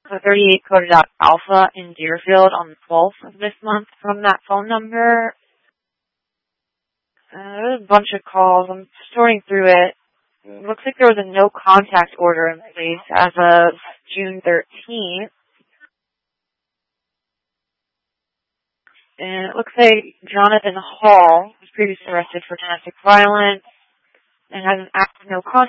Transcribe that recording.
a 38 coded out alpha in Deerfield on the 12th of this month from that phone number. There's a bunch of calls. I'm sorting through it. Looks like there was a no contact order in place as of June 13th. And it looks like Jonathan Hall was previously arrested for domestic violence and has an active no contact